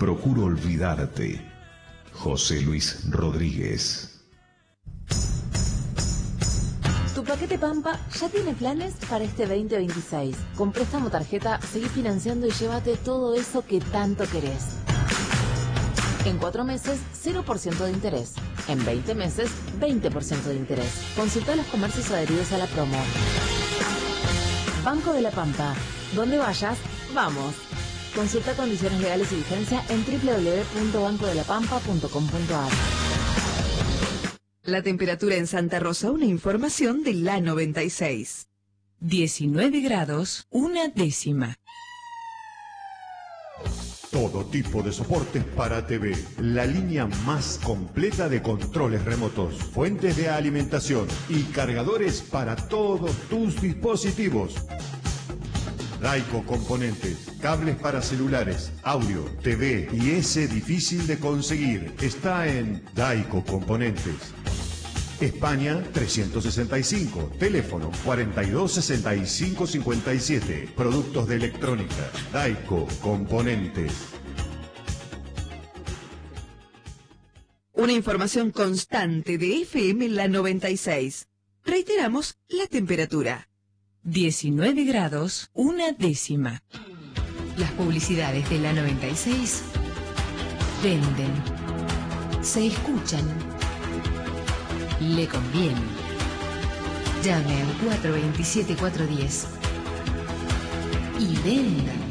procuro olvidarte. José Luis Rodríguez. Tu paquete Pampa ya tiene planes para este 2026. Con préstamo tarjeta, seguí financiando y llévate todo eso que tanto querés. En 4 meses, 0% de interés. En 20 meses, 20% de interés. Consulta los comercios adheridos a la promo. Banco de la Pampa. Donde vayas, vamos. Consulta condiciones legales y vigencia en www.bancodelapampa.com.ar. La temperatura en Santa Rosa, una información de la 96. 19 grados, 1/10. Todo tipo de soportes para TV. La línea más completa de controles remotos, fuentes de alimentación y cargadores para todos tus dispositivos. Daico Componentes, cables para celulares, audio, TV y ese difícil de conseguir. Está en Daico Componentes. España 365, teléfono 426557, productos de electrónica, Daico Componentes. Una información constante de FM La 96. Reiteramos la temperatura. 19 grados, 1/10. Las publicidades de la 96 venden, se escuchan, le conviene. Llame al 427-410 y venda.